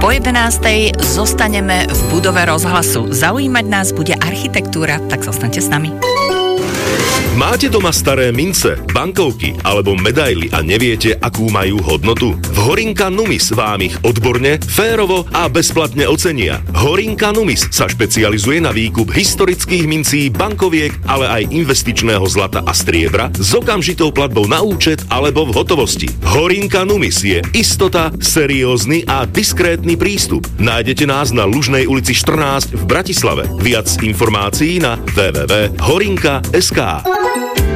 Po 11:00 zostaneme v budove Rozhlasu. Zaujímať nás bude architektúra, tak zostaňte s nami. Máte doma staré mince, bankovky alebo medaily a neviete, akú majú hodnotu? V Horinka Numis vám ich odborne, férovo a bezplatne ocenia. Horinka Numis sa špecializuje na výkup historických mincí, bankoviek, ale aj investičného zlata a striebra s okamžitou platbou na účet alebo v hotovosti. Horinka Numis je istota, seriózny a diskrétny prístup. Nájdete nás na Lužnej ulici 14 v Bratislave. Viac informácií na www.horinka.sk.